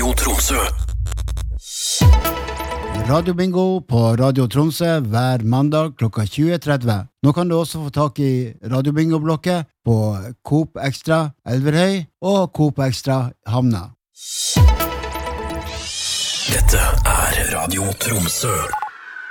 Radio Tromsø. Radio Bingo på Radio Tromsø hver mandag klokka 20.30. Nå kan du også få tak i Radio Bingo-blokket på Coop Extra Elverhøy og Coop Extra Hamna. Dette Radio Tromsø.